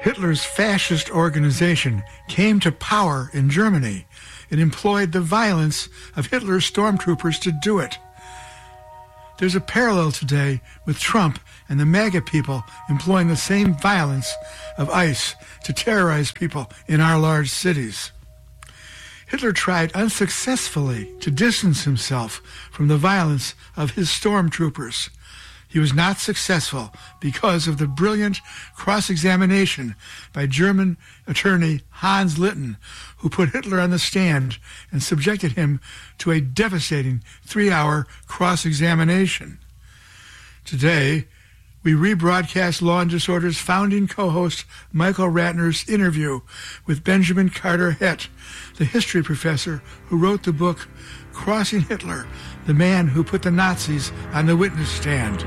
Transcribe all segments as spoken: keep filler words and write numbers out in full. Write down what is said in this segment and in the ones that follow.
Hitler's fascist organization came to power in Germany. It employed the violence of Hitler's stormtroopers to do it. There's a parallel today with Trump and the MAGA people employing the same violence of ICE to terrorize people in our large cities. Hitler tried unsuccessfully to distance himself from the violence of his stormtroopers. He was not successful because of the brilliant cross-examination by German attorney Hans Litten, who put Hitler on the stand and subjected him to a devastating three-hour cross-examination. Today, we rebroadcast Law and Disorder's founding co-host Michael Ratner's interview with Benjamin Carter Hett, the history professor who wrote the book Crossing Hitler, the man who put the Nazis on the witness stand.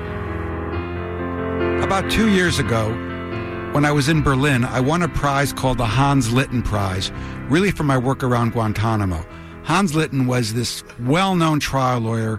About two years ago, when I was in Berlin, I won a prize called the Hans Litten Prize, really for my work around Guantanamo. Hans Litten was this well-known trial lawyer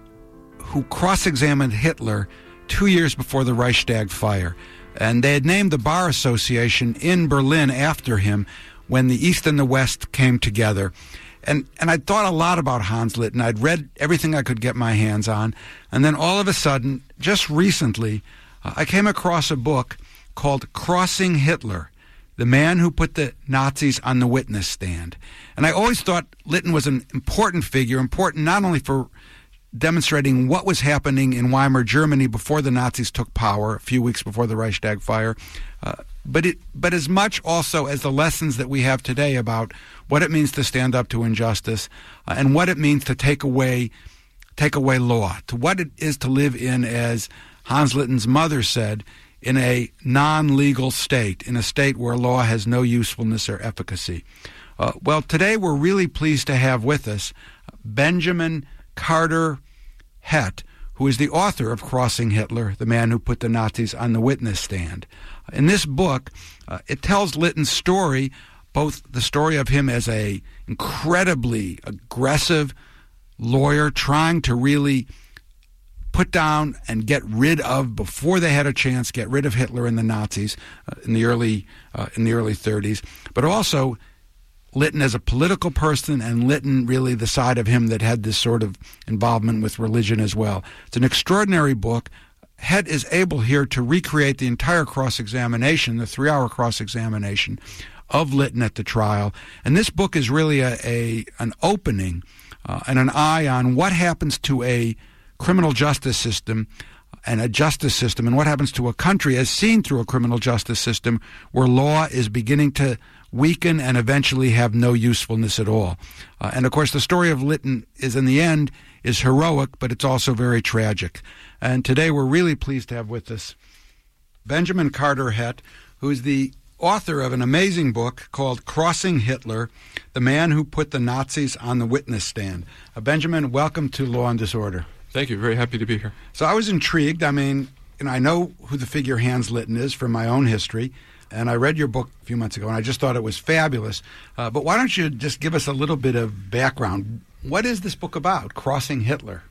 who cross-examined Hitler two years before the Reichstag fire. And they had named the Bar Association in Berlin after him when the East and the West came together. And and I'd thought a lot about Hans Litten. I'd read everything I could get my hands on. And then all of a sudden, just recently, uh, I came across a book called Crossing Hitler, the man who put the Nazis on the witness stand. And I always thought Litten was an important figure, important not only for demonstrating what was happening in Weimar Germany before the Nazis took power, a few weeks before the Reichstag fire, uh, but it, but as much also as the lessons that we have today about what it means to stand up to injustice uh, and what it means to take away take away law, to what it is to live in, as Hans Litten's mother said, in a non-legal state, in a state where law has no usefulness or efficacy. Uh, well, today we're really pleased to have with us Benjamin Carter Hett, who is the author of Crossing Hitler, the man who put the Nazis on the witness stand. In this book, uh, it tells Litten's story, both the story of him as a incredibly aggressive lawyer trying to really put down and get rid of, before they had a chance, get rid of Hitler and the Nazis uh, in the early uh, in the early thirties, but also Litten as a political person, and Litten really the side of him that had this sort of involvement with religion as well. It's an extraordinary book. Hett is able here to recreate the entire cross-examination, the three-hour cross-examination of Litten at the trial. And this book is really a, a an opening uh, and an eye on what happens to a criminal justice system and a justice system, and what happens to a country as seen through a criminal justice system where law is beginning to weaken and eventually have no usefulness at all. Uh, and of course, the story of Litten is, in the end, is heroic, but it's also very tragic. And today we're really pleased to have with us Benjamin Carter Hett, who is the author of an amazing book called Crossing Hitler, the man who put the Nazis on the witness stand. Uh, Benjamin, welcome to Law and Disorder. Thank you. Very happy to be here. So I was intrigued. I mean, you know, I know who the figure Hans Litten is from my own history, and I read your book a few months ago, and I just thought it was fabulous. Uh, but why don't you just give us a little bit of background? What is this book about, Crossing Hitler?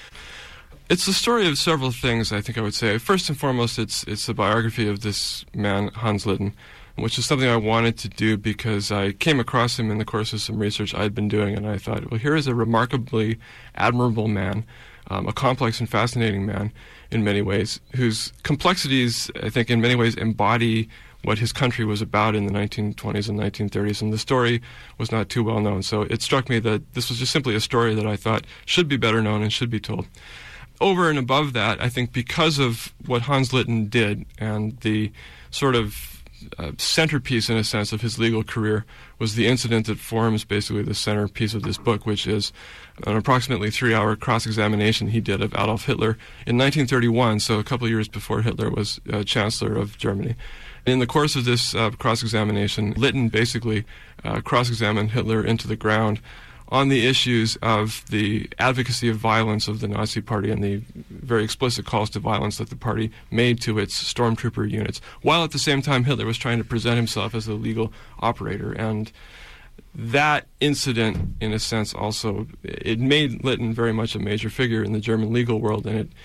It's the story of several things, I think I would say. First and foremost, it's it's the biography of this man, Hans Litten, which is something I wanted to do because I came across him in the course of some research I'd been doing, and I thought, well, here is a remarkably admirable man, um, a complex and fascinating man in many ways, whose complexities, I think, in many ways embody what his country was about in the nineteen twenties and nineteen thirties, and the story was not too well known. So it struck me that this was just simply a story that I thought should be better known and should be told. Over and above that, I think because of what Hans Litten did and the sort of uh, centerpiece, in a sense, of his legal career was the incident that forms basically the centerpiece of this book, which is an approximately three-hour cross-examination he did of Adolf Hitler in nineteen thirty-one, so a couple of years before Hitler was uh, Chancellor of Germany. In the course of this uh, cross-examination, Litten basically uh, cross-examined Hitler into the ground on the issues of the advocacy of violence of the Nazi Party and the very explicit calls to violence that the party made to its stormtrooper units, while at the same time Hitler was trying to present himself as a legal operator. And that incident, in a sense, also, it made Litten very much a major figure in the German legal world, and it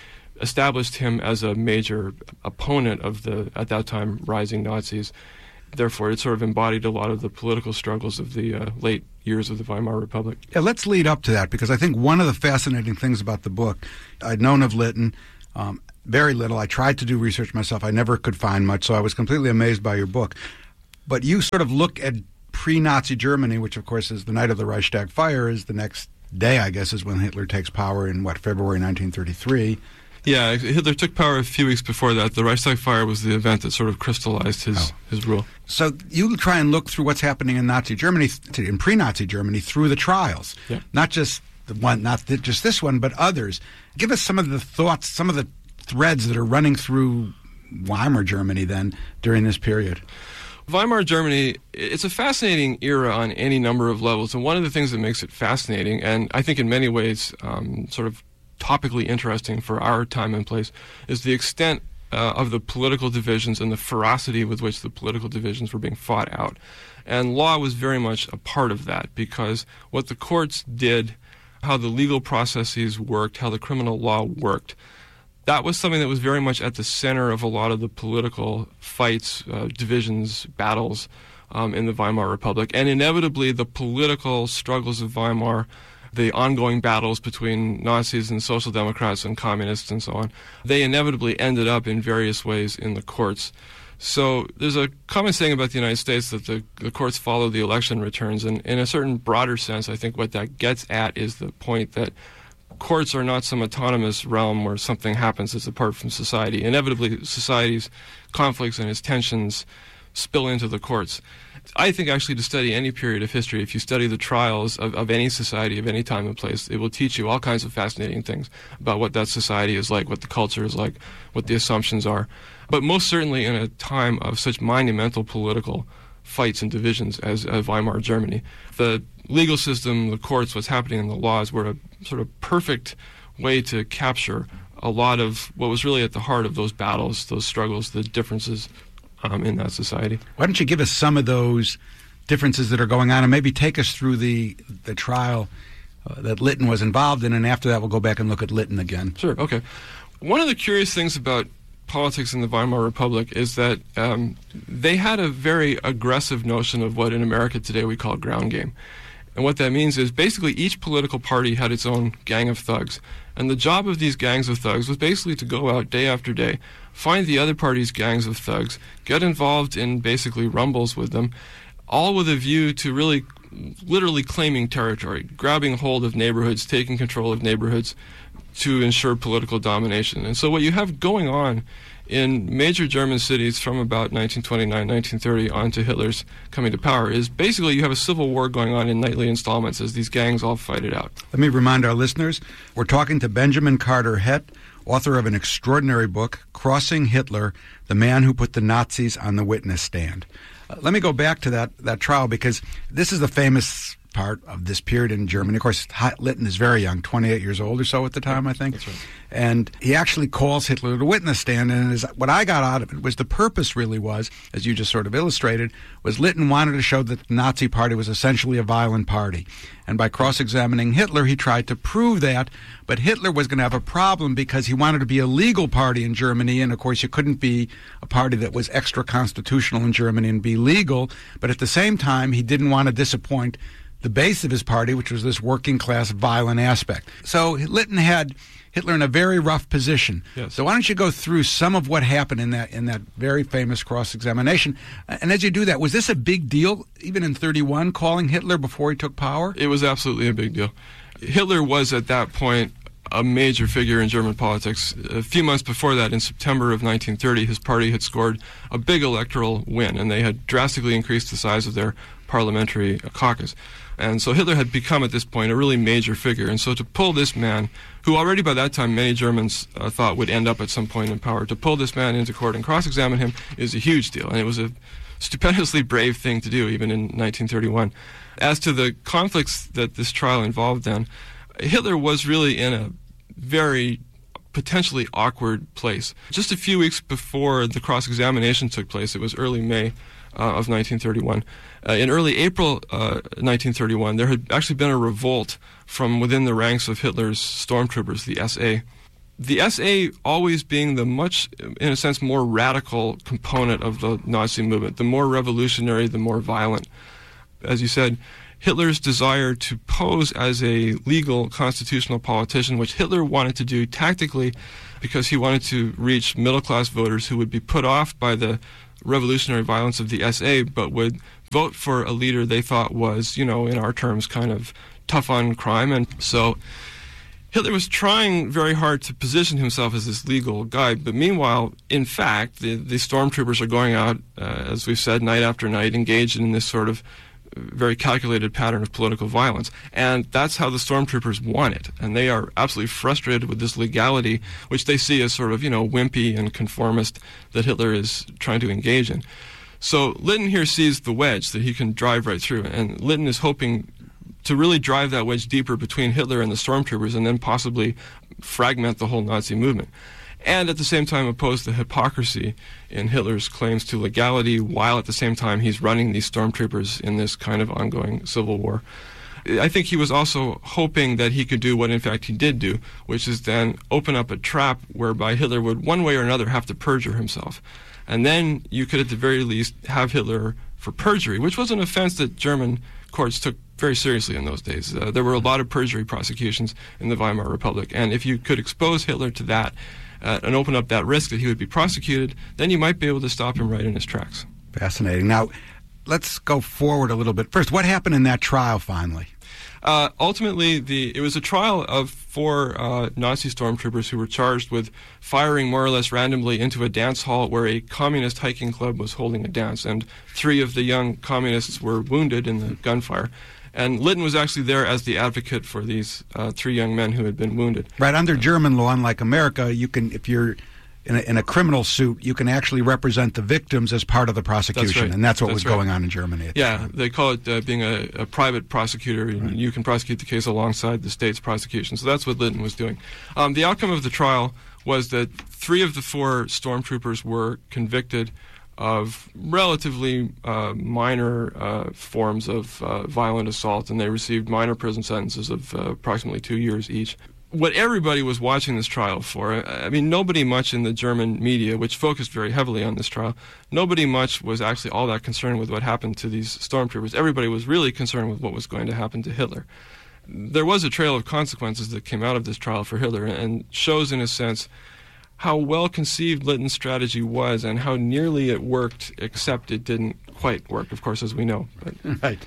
established him as a major opponent of the, at that time, rising Nazis. Therefore, it sort of embodied a lot of the political struggles of the uh, late years of the Weimar Republic. Yeah, let's lead up to that, because I think one of the fascinating things about the book, I'd known of Lytton um, very little. I tried to do research myself. I never could find much, so I was completely amazed by your book. But you sort of look at pre-Nazi Germany, which, of course, is the night of the Reichstag fire, is the next day, I guess, is when Hitler takes power in, what, February nineteen thirty-three. Yeah, Hitler took power a few weeks before that. The Reichstag fire was the event that sort of crystallized his, oh. his rule. So you try and look through what's happening in Nazi Germany, in pre-Nazi Germany, through the trials. Yeah. Not just the one, not the, just this one, but others. Give us some of the thoughts, some of the threads that are running through Weimar Germany then during this period. Weimar Germany, it's a fascinating era on any number of levels, and one of the things that makes it fascinating, and I think in many ways um, sort of topically interesting for our time and place, is the extent uh, of the political divisions and the ferocity with which the political divisions were being fought out. And law was very much a part of that, because what the courts did, how the legal processes worked, how the criminal law worked, that was something that was very much at the center of a lot of the political fights, uh, divisions, battles um, in the Weimar Republic. And inevitably, the political struggles of Weimar, the ongoing battles between Nazis and Social Democrats and Communists and so on, they inevitably ended up in various ways in the courts. So there's a common saying about the United States that the, the courts follow the election returns, and in a certain broader sense, I think what that gets at is the point that courts are not some autonomous realm where something happens that's apart from society. Inevitably, society's conflicts and its tensions spill into the courts. I think actually to study any period of history, if you study the trials of, of any society of any time and place, it will teach you all kinds of fascinating things about what that society is like, what the culture is like, what the assumptions are. But most certainly in a time of such monumental political fights and divisions as, as Weimar Germany, the legal system, the courts, what's happening in the laws were a sort of perfect way to capture a lot of what was really at the heart of those battles, those struggles, the differences um, in that society. Why don't you give us some of those differences that are going on, and maybe take us through the the trial uh, that Lytton was involved in, and after that we'll go back and look at Lytton again. Sure, okay. One of the curious things about politics in the Weimar Republic is that um, they had a very aggressive notion of what in America today we call ground game. And what that means is basically each political party had its own gang of thugs. And the job of these gangs of thugs was basically to go out day after day, find the other party's gangs of thugs, get involved in basically rumbles with them, all with a view to really literally claiming territory, grabbing hold of neighborhoods, taking control of neighborhoods to ensure political domination. And so what you have going on in major German cities from about nineteen twenty-nine, nineteen thirty on to Hitler's coming to power is basically you have a civil war going on in nightly installments as these gangs all fight it out. Let me remind our listeners, we're talking to Benjamin Carter Hett, author of an extraordinary book, Crossing Hitler, The Man Who Put the Nazis on the Witness Stand. Uh, let me go back to that, that trial, because this is the famous part of this period in Germany. Of course, Lytton is very young, twenty-eight years old or so at the time, I think. That's right. And he actually calls Hitler to the witness stand, and his, what I got out of it was the purpose really was, as you just sort of illustrated, was Lytton wanted to show that the Nazi Party was essentially a violent party. And by cross-examining Hitler, he tried to prove that, but Hitler was going to have a problem because he wanted to be a legal party in Germany, and of course you couldn't be a party that was extra-constitutional in Germany and be legal, but at the same time he didn't want to disappoint the base of his party, which was this working-class violent aspect. So Lytton had Hitler in a very rough position. Yes. So why don't you go through some of what happened in that in that very famous cross-examination? And as you do that, was this a big deal, even in thirty-one, calling Hitler before he took power? It was absolutely a big deal. Hitler was at that point a major figure in German politics. A few months before that, in September of nineteen thirty, his party had scored a big electoral win, and they had drastically increased the size of their parliamentary caucus. And so Hitler had become, at this point, a really major figure. And so to pull this man, who already by that time many Germans uh, thought would end up at some point in power, to pull this man into court and cross-examine him is a huge deal. And it was a stupendously brave thing to do, even in nineteen thirty-one. As to the conflicts that this trial involved then, Hitler was really in a very potentially awkward place. Just a few weeks before the cross-examination took place, it was early May uh, of nineteen thirty-one. Uh, in early April uh, nineteen thirty-one, there had actually been a revolt from within the ranks of Hitler's stormtroopers, the S A. the S A always being the much, in a sense, more radical component of the Nazi movement, the more revolutionary, the more violent. As you said, Hitler's desire to pose as a legal constitutional politician, which Hitler wanted to do tactically because he wanted to reach middle-class voters who would be put off by the revolutionary violence of the S A, but would vote for a leader they thought was, you know, in our terms, kind of tough on crime. And so Hitler was trying very hard to position himself as this legal guy, but meanwhile, in fact, the, the stormtroopers are going out, uh, as we've said, night after night, engaged in this sort of very calculated pattern of political violence. And that's how the stormtroopers want it. And they are absolutely frustrated with this legality, which they see as sort of, you know, wimpy and conformist that Hitler is trying to engage in. So Lytton here sees the wedge that he can drive right through, and Lytton is hoping to really drive that wedge deeper between Hitler and the stormtroopers and then possibly fragment the whole Nazi movement. And at the same time oppose the hypocrisy in Hitler's claims to legality, while at the same time he's running these stormtroopers in this kind of ongoing civil war. I think he was also hoping that he could do what in fact he did do, which is then open up a trap whereby Hitler would one way or another have to perjure himself. And then you could at the very least have Hitler for perjury, which was an offense that German courts took very seriously in those days. Uh, there were a lot of perjury prosecutions in the Weimar Republic, and if you could expose Hitler to that uh, and open up that risk that he would be prosecuted, then you might be able to stop him right in his tracks. Fascinating. Now, let's go forward a little bit. First, what happened in that trial finally? Uh, ultimately, the it was a trial of four uh, Nazi stormtroopers who were charged with firing more or less randomly into a dance hall where a communist hiking club was holding a dance, and three of the young communists were wounded in the gunfire. And Lytton was actually there as the advocate for these uh, three young men who had been wounded. Right, under German law, unlike America, you can, if you're in a, in a criminal suit, you can actually represent the victims as part of the prosecution, that's right. and that's what that's was right. going on in Germany. At yeah, the time. They call it uh, being a, a private prosecutor. Right. You can prosecute the case alongside the state's prosecution. So that's what Lytton was doing. Um, the outcome of the trial was that three of the four stormtroopers were convicted of relatively uh, minor uh, forms of uh, violent assault, and they received minor prison sentences of uh, approximately two years each. What everybody was watching this trial for, I mean, nobody much in the German media, which focused very heavily on this trial, nobody much was actually all that concerned with what happened to these stormtroopers. Everybody was really concerned with what was going to happen to Hitler. There was a trail of consequences that came out of this trial for Hitler, and shows, in a sense, how well-conceived Lytton's strategy was and how nearly it worked, except it didn't quite work, of course, as we know. But. Right.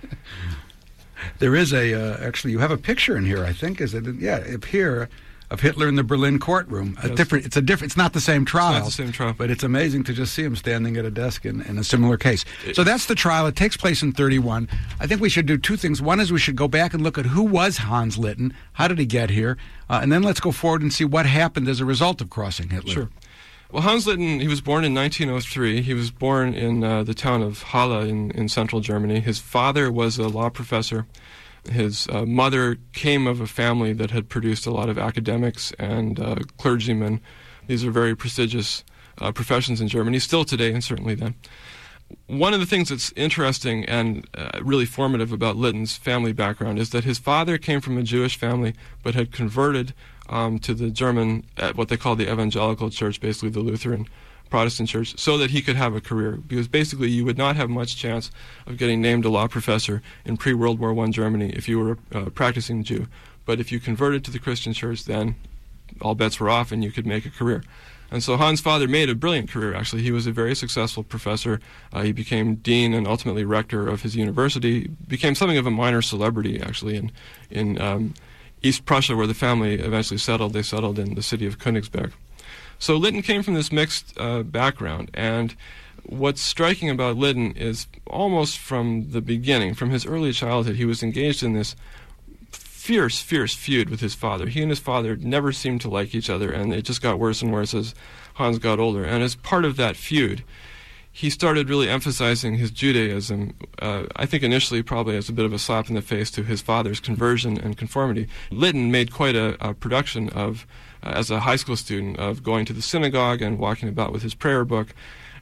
There is a, uh, actually, you have a picture in here, I think, is it? Yeah, up here, of Hitler in the Berlin courtroom. A yes. different, it's a different, it's not the same trial. It's not the same trial. But it's amazing to just see him standing at a desk in, in a similar case. So that's the trial. It takes place in thirty-one. I think we should do two things. One is we should go back and look at who was Hans Lytton, how did he get here, uh, and then let's go forward and see what happened as a result of crossing Hitler. Sure. Well, Hans Lytton, he was born in nineteen oh three. He was born in uh, the town of Halle in, in central Germany. His father was a law professor. His uh, mother came of a family that had produced a lot of academics and uh, clergymen. These are very prestigious uh, professions in Germany, still today and certainly then. One of the things that's interesting and uh, really formative about Lytton's family background is that his father came from a Jewish family but had converted um, to the German, uh, what they call the evangelical church, basically the Lutheran Protestant church, so that he could have a career. Because basically you would not have much chance of getting named a law professor in pre-World War One Germany if you were a uh, practicing Jew. But if you converted to the Christian church, then all bets were off and you could make a career. And so Hans' father made a brilliant career, actually. He was a very successful professor. Uh, he became dean and ultimately rector of his university, became something of a minor celebrity, actually, in, in um, East Prussia, where the family eventually settled. They settled in the city of Königsberg. So Lytton came from this mixed uh, background, and what's striking about Lytton is almost from the beginning, from his early childhood, he was engaged in this fierce, fierce feud with his father. He and his father never seemed to like each other, and it just got worse and worse as Hans got older. And as part of that feud, he started really emphasizing his Judaism, uh, I think initially probably as a bit of a slap in the face to his father's conversion and conformity. Lytton made quite a, a production of, uh, as a high school student, of going to the synagogue and walking about with his prayer book.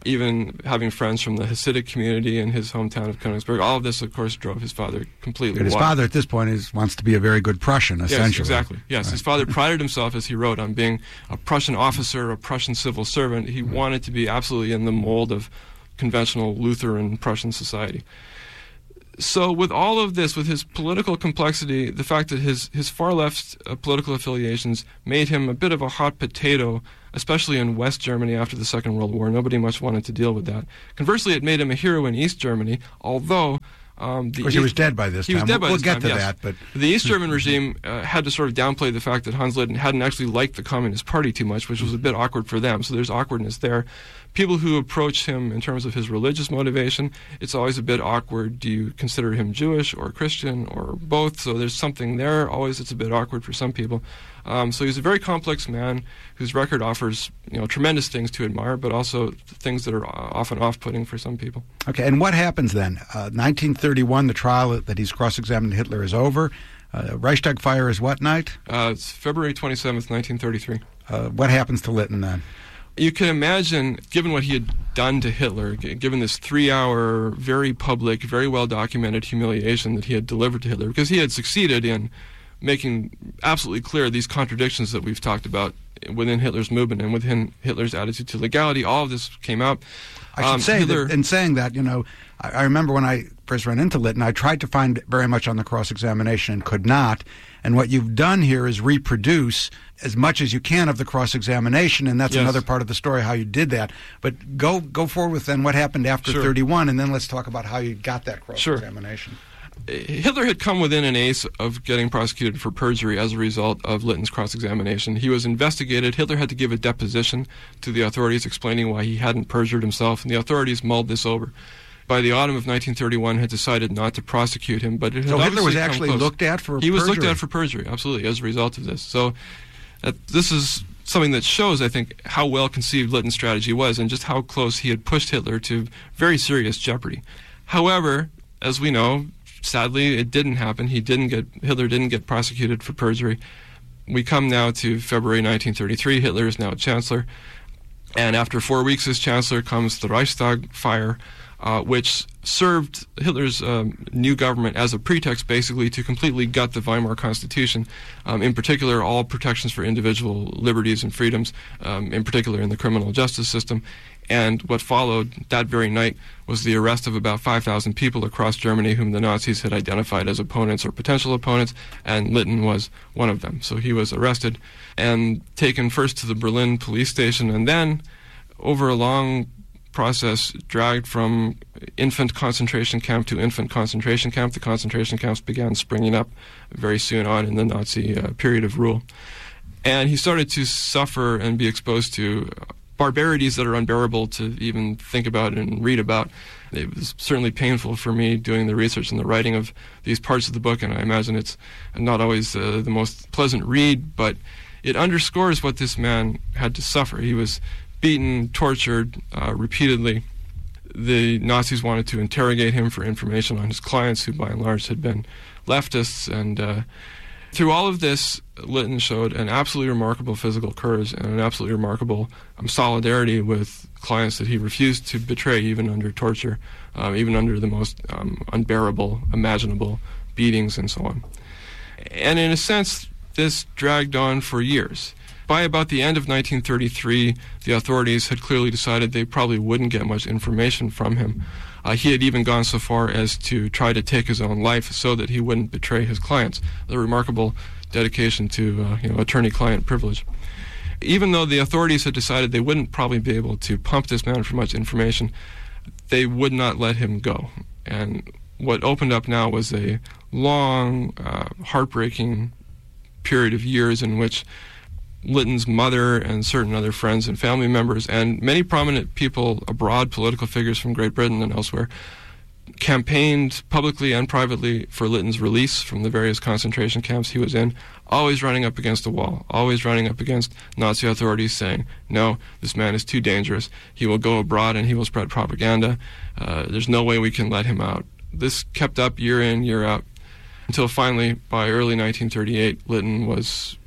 even having friends from the Hasidic community in his hometown of Königsberg. All of this, of course, drove his father completely But his wild. father, at this point, is wants to be a very good Prussian, essentially. Yes, exactly. Yes, Right. his father prided himself, as he wrote, on being a Prussian officer, a Prussian civil servant. He Mm-hmm. wanted to be absolutely in the mold of conventional Lutheran Prussian society. So with all of this, with his political complexity, the fact that his, his far-left uh, political affiliations made him a bit of a hot potato, especially in West Germany after the Second World War. Nobody much wanted to deal with that. Conversely, it made him a hero in East Germany, although... Um, the Of course, he East- was dead by this he time. was dead by we'll this get time, to yes. that, but The East German regime uh, had to sort of downplay the fact that Hans Litten hadn't actually liked the Communist Party too much, which was a bit awkward for them. So there's awkwardness there. People who approach him in terms of his religious motivation, it's always a bit awkward. Do you consider him Jewish or Christian or both? So there's something there. Always it's a bit awkward for some people. Um, so he's a very complex man whose record offers, you know, tremendous things to admire, but also things that are often off-putting for some people. Okay, and what happens then? Uh, nineteen thirty-one, the trial that he's cross-examined Hitler is over. Uh, Reichstag fire is what night? Uh, it's February twenty-seventh, nineteen thirty-three. Uh, what happens to Litten then? You can imagine, given what he had done to Hitler, g- given this three-hour, very public, very well-documented humiliation that he had delivered to Hitler, because he had succeeded in making absolutely clear these contradictions that we've talked about within Hitler's movement and within Hitler's attitude to legality. All of this came out. I should Um, say Hitler- that in saying that, you know, I, I remember when I first ran into Litten, I tried to find very much on the cross-examination and could not. And what you've done here is reproduce as much as you can of the cross-examination, and that's Yes. another part of the story, how you did that. But go go forward with then what happened after Sure. thirty-one, and then let's talk about how you got that cross-examination. Hitler had come within an ace of getting prosecuted for perjury as a result of Litten's cross-examination. He was investigated. Hitler had to give a deposition to the authorities explaining why he hadn't perjured himself, and the authorities mulled this over. By the autumn of nineteen thirty-one, had decided not to prosecute him, but it had So Hitler was obviously come actually close. looked at for He was looked perjury. at for perjury, absolutely, as a result of this. So that, this is something that shows, I think, how well conceived Litten's strategy was and just how close he had pushed Hitler to very serious jeopardy. However, as we know, sadly, it didn't happen. He didn't get Hitler didn't get prosecuted for perjury. We come now to February nineteen thirty-three. Hitler is now chancellor, and after four weeks as chancellor comes the Reichstag fire, uh, which served Hitler's um, new government as a pretext, basically, to completely gut the Weimar Constitution. Um, in particular, all protections for individual liberties and freedoms, um, in particular in the criminal justice system. And what followed that very night was the arrest of about five thousand people across Germany whom the Nazis had identified as opponents or potential opponents, and Litten was one of them. So he was arrested and taken first to the Berlin police station, and then, over a long process, dragged from infant concentration camp to infant concentration camp. The concentration camps began springing up very soon on in the Nazi uh, period of rule. And he started to suffer and be exposed to barbarities that are unbearable to even think about and read about. It was certainly painful for me doing the research and the writing of these parts of the book, and I imagine it's not always uh, the most pleasant read, but it underscores what this man had to suffer. He was beaten, tortured uh, repeatedly. The Nazis wanted to interrogate him for information on his clients, who by and large had been leftists, and uh, through all of this, Litten showed an absolutely remarkable physical courage and an absolutely remarkable um, solidarity with clients that he refused to betray, even under torture, um, even under the most um, unbearable, imaginable beatings and so on. And in a sense, this dragged on for years. By about the end of nineteen thirty-three, the authorities had clearly decided they probably wouldn't get much information from him. Uh, he had even gone so far as to try to take his own life so that he wouldn't betray his clients. A remarkable dedication to uh, you know, attorney-client privilege. Even though the authorities had decided they wouldn't probably be able to pump this man for much information, they would not let him go. And what opened up now was a long, uh, heartbreaking period of years in which Litten's mother and certain other friends and family members and many prominent people abroad, political figures from Great Britain and elsewhere, campaigned publicly and privately for Litten's release from the various concentration camps he was in, always running up against a wall, always running up against Nazi authorities saying, no, this man is too dangerous. He will go abroad and he will spread propaganda. Uh, there's no way we can let him out. This kept up year in, year out, until finally, by early nineteen thirty-eight, Litten was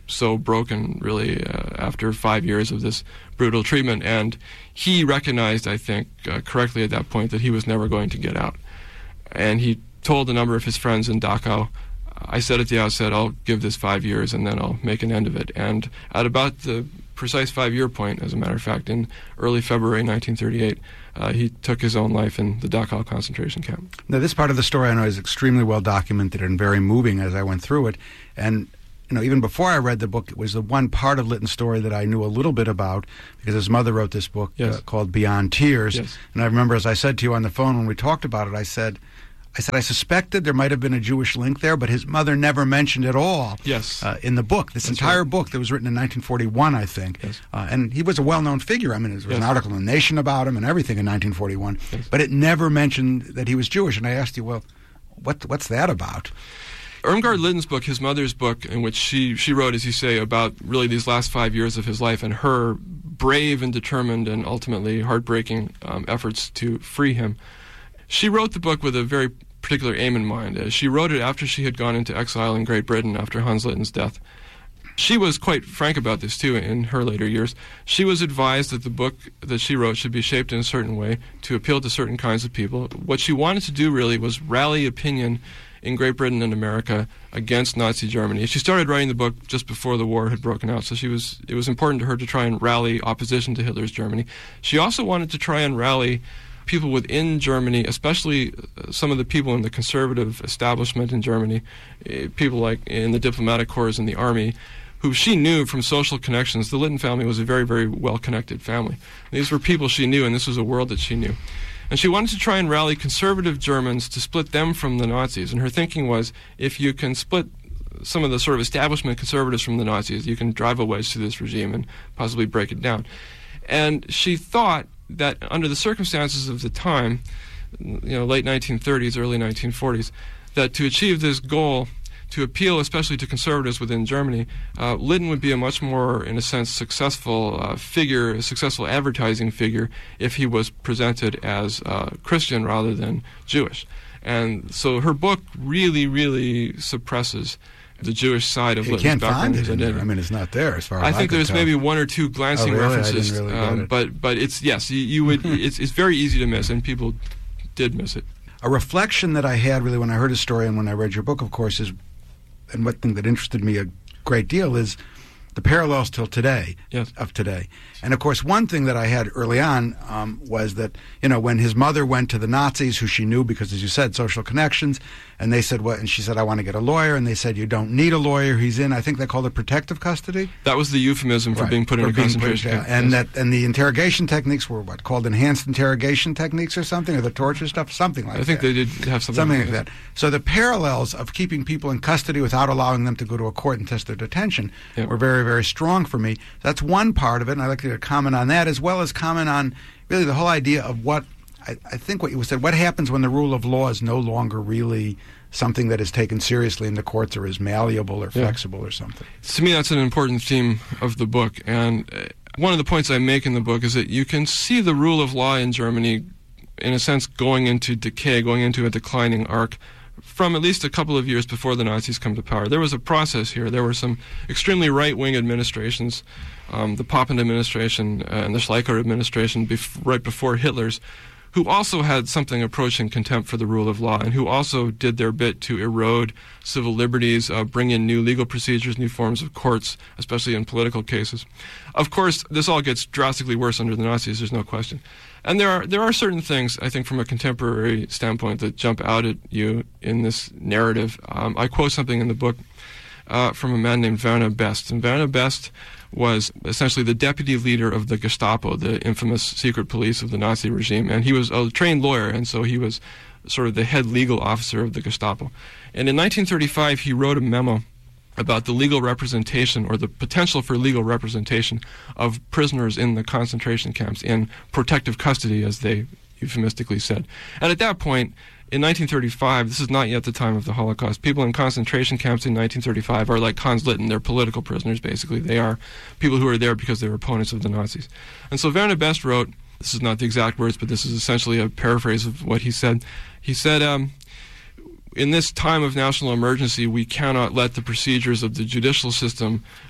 so broken, really, uh, after five years of this brutal treatment. And he recognized, I think, uh, correctly at that point, that he was never going to get out. And he told a number of his friends in Dachau, I said at the outset, I'll give this five years and then I'll make an end of it. And at about the precise five-year point, as a matter of fact, in early February nineteen thirty-eight, uh, he took his own life in the Dachau concentration camp. Now, this part of the story I know is extremely well documented and very moving as I went through it. And, you know, even before I read the book, it was the one part of Litton's story that I knew a little bit about, because his mother wrote this book yes. uh, called Beyond Tears. Yes. And I remember, as I said to you on the phone when we talked about it, I said, I said I suspected there might have been a Jewish link there, but his mother never mentioned at all yes. uh, in the book. This That's entire right. book that was written in nineteen forty-one, I think. Yes. Uh, and he was a well-known figure. I mean, there was yes. an article in The Nation about him and everything in nineteen forty-one. Yes. But it never mentioned that he was Jewish. And I asked you, well, what what's that about? Irmgard Litton's book, his mother's book, in which she, she wrote, as you say, about really these last five years of his life and her brave and determined and ultimately heartbreaking um, efforts to free him. She wrote the book with a very particular aim in mind. Uh, she wrote it after she had gone into exile in Great Britain after Hans Litton's death. She was quite frank about this, too, in her later years. She was advised that the book that she wrote should be shaped in a certain way to appeal to certain kinds of people. What she wanted to do, really, was rally opinion in Great Britain and America against Nazi Germany. She started writing the book just before the war had broken out, so she was it was important to her to try and rally opposition to Hitler's Germany. She also wanted to try and rally people within Germany, especially some of the people in the conservative establishment in Germany, uh, people like in the diplomatic corps and the army, who she knew from social connections. The Litton family was a very, very well-connected family. These were people she knew, and this was a world that she knew. And she wanted to try and rally conservative Germans to split them from the Nazis. And her thinking was, if you can split some of the sort of establishment conservatives from the Nazis, you can drive a wedge through this regime and possibly break it down. And she thought that under the circumstances of the time, you know, late nineteen thirties, early nineteen forties, that to achieve this goal, to appeal especially to conservatives within Germany, uh, Litton would be a much more, in a sense, successful uh, figure, a successful advertising figure, if he was presented as uh, Christian rather than Jewish. And so her book really, really suppresses the Jewish side of You Litton's can't background. find it in there. I mean, it's not there as far as I I think can there's tell. maybe one or two glancing Oh, really? I references, didn't really um, get it. but but it's yes, you, you would. it's it's very easy to miss, and people did miss it. A reflection that I had really when I heard his story and when I read your book, of course, is, and one thing that interested me a great deal is the parallels till today, yes. of today. And of course, one thing that I had early on um, was that, you know, when his mother went to the Nazis, who she knew because, as you said, social connections, and they said, what? And she said, I want to get a lawyer. And they said, you don't need a lawyer. He's in, I think they called it protective custody. That was the euphemism for Right, being put in for a being concentration put- camp. And yes. that, and the interrogation techniques were what, called enhanced interrogation techniques or something, or the torture stuff, something like that. I think they did have something, Something like that. that. So the parallels of keeping people in custody without allowing them to go to a court and test their detention Yep. were very, very strong for me. That's one part of it, and I'd like to comment on that, as well as comment on really the whole idea of what, I, I think what you said, what happens when the rule of law is no longer really something that is taken seriously in the courts or is malleable or Yeah. flexible or something. To me, that's an important theme of the book. And uh, one of the points I make in the book is that you can see the rule of law in Germany, in a sense, going into decay, going into a declining arc from at least a couple of years before the Nazis come to power. There was a process here. There were some extremely right-wing administrations, um, the Papen administration uh, and the Schleicher administration bef- right before Hitler's, who also had something approaching contempt for the rule of law and who also did their bit to erode civil liberties, uh, bring in new legal procedures, new forms of courts, especially in political cases. Of course, this all gets drastically worse under the Nazis, there's no question. And there are there are certain things, I think, from a contemporary standpoint that jump out at you in this narrative. Um, I quote something in the book uh, from a man named Werner Best. And Werner Best was essentially the deputy leader of the Gestapo, the infamous secret police of the Nazi regime. And he was a trained lawyer, and so he was sort of the head legal officer of the Gestapo. And in nineteen thirty-five, he wrote a memo about the legal representation or the potential for legal representation of prisoners in the concentration camps in protective custody, as they euphemistically said. And at that point, in nineteen thirty-five, this is not yet the time of the Holocaust. People in concentration camps in nineteen thirty-five are like Hans Litton. They're political prisoners, basically. They are people who are there because they were opponents of the Nazis. And so Werner Best wrote, this is not the exact words, but this is essentially a paraphrase of what he said. He said, um, in this time of national emergency, we cannot let the procedures of the judicial system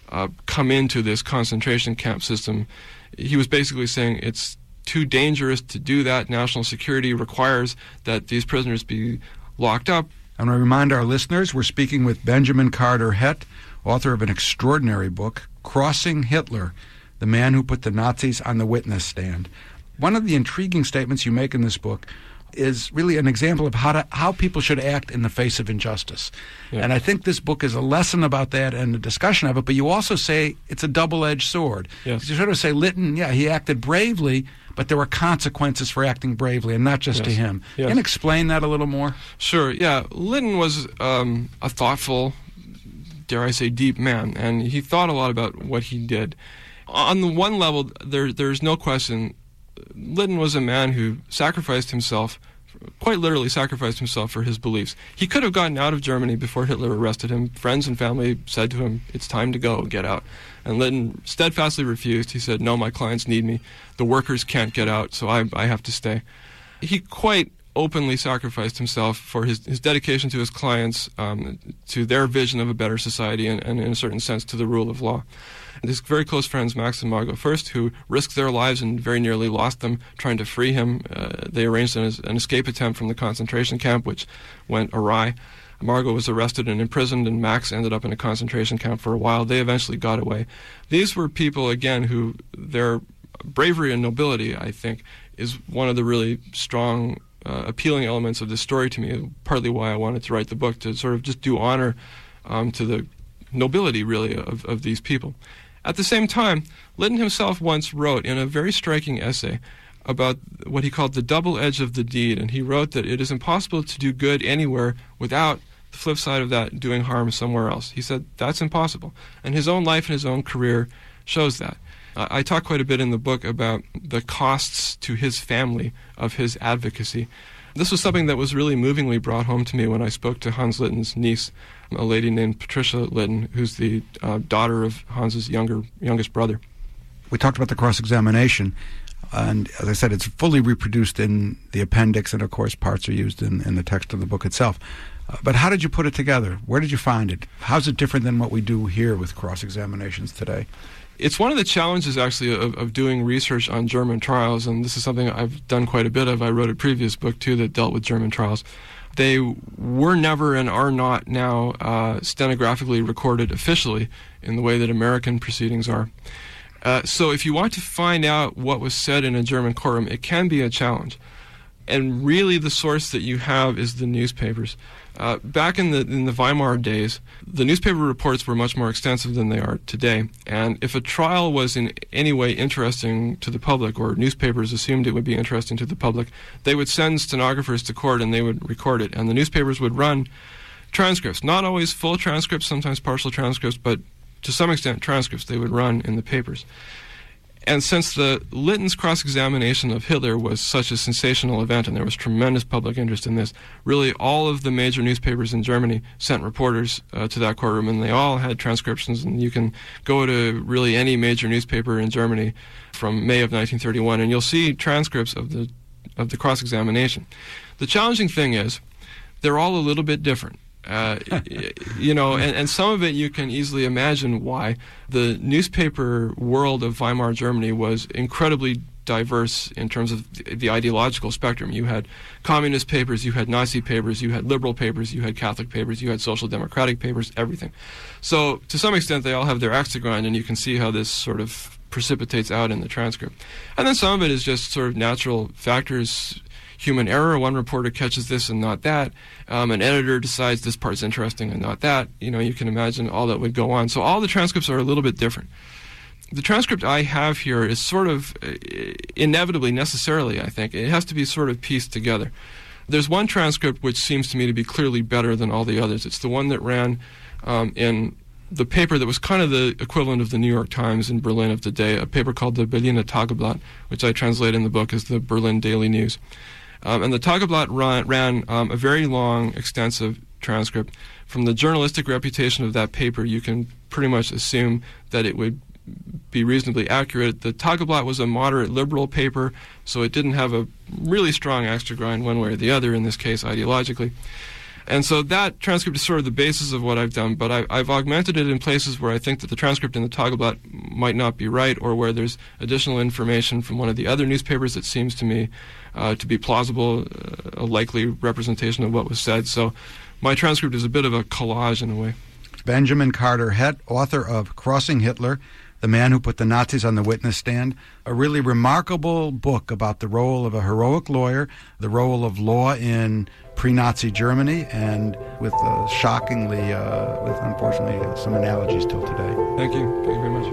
uh, come into this concentration camp system. He was basically saying it's too dangerous to do that. National security requires that these prisoners be locked up. I want to remind our listeners we're speaking with Benjamin Carter Hett, author of an extraordinary book, Crossing Hitler, the man who put the Nazis on the witness stand. One of the intriguing statements you make in this book is really an example of how to, how people should act in the face of injustice. Yeah. And I think this book is a lesson about that and a discussion of it, but you also say it's a double-edged sword. Yes. You sort of say Lytton, yeah, he acted bravely, but there were consequences for acting bravely, and not just yes. to him. Yes. Can you explain that a little more? Sure, yeah. Lytton was um, a thoughtful, dare I say, deep man, and he thought a lot about what he did. On the one level, there, there's no question, Lytton was a man who sacrificed himself, quite literally sacrificed himself for his beliefs. He could have gotten out of Germany before Hitler arrested him. Friends and family said to him, it's time to go, get out. And Lytton steadfastly refused. He said, no, my clients need me. The workers can't get out, so I, I have to stay. He quite openly sacrificed himself for his, his dedication to his clients, um, to their vision of a better society, and, and in a certain sense to the rule of law. His very close friends, Max and Margot First, who risked their lives and very nearly lost them trying to free him. Uh, they arranged an, an escape attempt from the concentration camp, which went awry. Margot was arrested and imprisoned, and Max ended up in a concentration camp for a while. They eventually got away. These were people, again, who their bravery and nobility, I think, is one of the really strong, uh, appealing elements of this story to me, partly why I wanted to write the book, to sort of just do honor um, to the nobility, really, of, of these people. At the same time, Lytton himself once wrote in a very striking essay about what he called the double edge of the deed, and he wrote that it is impossible to do good anywhere without the flip side of that, doing harm somewhere else. He said that's impossible, and his own life and his own career shows that. Uh, I talk quite a bit in the book about the costs to his family of his advocacy. This was something that was really movingly brought home to me when I spoke to Hans Lytton's niece, a lady named Patricia Lytton, who's the uh, daughter of Hans's younger youngest brother. We talked about the cross-examination, and as I said, it's fully reproduced in the appendix, and of course parts are used in, in the text of the book itself. Uh, but how did you put it together? Where did you find it? How's it different than what we do here with cross-examinations today? It's one of the challenges, actually, of, of doing research on German trials, and this is something I've done quite a bit of. I wrote a previous book, too, that dealt with German trials. They were never and are not now uh, stenographically recorded officially in the way that American proceedings are. Uh, so if you want to find out what was said in a German courtroom, it can be a challenge. And really the source that you have is the newspapers. Uh, back in the in the Weimar days, the newspaper reports were much more extensive than they are today. And if a trial was in any way interesting to the public, or newspapers assumed it would be interesting to the public, they would send stenographers to court and they would record it. And the newspapers would run transcripts, not always full transcripts, sometimes partial transcripts, but to some extent transcripts they would run in the papers. And since the Lytton's cross-examination of Hitler was such a sensational event, and there was tremendous public interest in this, really all of the major newspapers in Germany sent reporters uh, to that courtroom, and they all had transcriptions. And you can go to really any major newspaper in Germany from May of nineteen thirty-one, and you'll see transcripts of the of the cross-examination. The challenging thing is they're all a little bit different. Uh, you know, and, and some of it you can easily imagine why. The newspaper world of Weimar Germany was incredibly diverse in terms of the, the ideological spectrum. You had communist papers, you had Nazi papers, you had liberal papers, you had Catholic papers, you had social democratic papers, everything. So to some extent they all have their axe to grind, and you can see how this sort of precipitates out in the transcript. And then some of it is just sort of natural factors, human error. One reporter catches this and not that. Um, an editor decides this part's interesting and not that. You know, you can imagine all that would go on. So all the transcripts are a little bit different. The transcript I have here is sort of uh, inevitably, necessarily, I think, it has to be sort of pieced together. There's one transcript which seems to me to be clearly better than all the others. It's the one that ran um, in the paper that was kind of the equivalent of the New York Times in Berlin of the day, a paper called the Berliner Tageblatt, which I translate in the book as the Berlin Daily News. Um, and the Tageblatt ran, ran um, a very long, extensive transcript. From the journalistic reputation of that paper, you can pretty much assume that it would be reasonably accurate. The Tageblatt was a moderate liberal paper, so it didn't have a really strong axe to grind one way or the other, in this case ideologically. And so that transcript is sort of the basis of what I've done, but I, I've augmented it in places where I think that the transcript in the Tageblatt might not be right, or where there's additional information from one of the other newspapers that seems to me uh, to be plausible, uh, a likely representation of what was said. So my transcript is a bit of a collage in a way. Benjamin Carter Het, author of Crossing Hitler, The Man Who Put the Nazis on the Witness Stand, a really remarkable book about the role of a heroic lawyer, the role of law in pre-Nazi Germany, and with uh, shockingly, uh, with unfortunately uh, some analogies till today. Thank you. Thank you very much.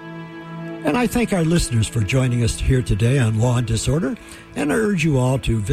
And I thank our listeners for joining us here today on Law and Disorder, and I urge you all to visit